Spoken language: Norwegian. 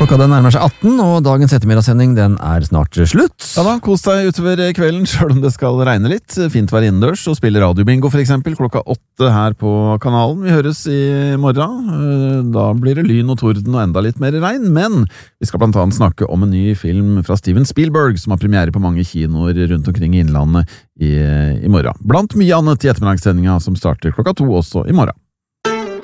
Klokka den nærmer seg 18, og dagens ettermiddagssending den er snart slutt. Ja da, kos deg utover kvelden, selv om det skal regne litt. Fint vær innendørs, og spille radiobingo for eksempel, klokka 8 her på kanalen. Vi høres i morgen. Da blir det lyn og torden og enda litt mer regn, men vi skal blant annet snakke om en ny film fra Steven Spielberg, som har premiere på mange kinoer rundt omkring i innlandet i morgen. Blant mye annet i ettermiddagssendinga som starter klokka 2 også i morgen.